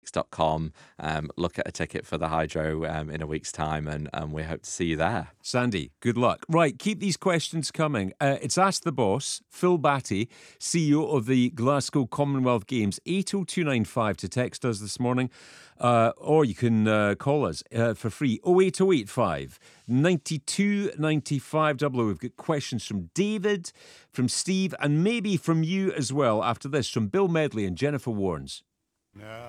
tickets.com. Look at a ticket for the Hydro in a week's time, and we hope to see you there. Sandy, good luck. Right, keep these questions coming. It's Ask the Boss, Phil Batty, CEO of the Glasgow Commonwealth Games, 80295 to text us this morning, or you can call us for free, 08085 92 95 00. We've got questions from David, from Steve, and maybe from you as well after this, from Bill Medley and Jennifer Warnes. Now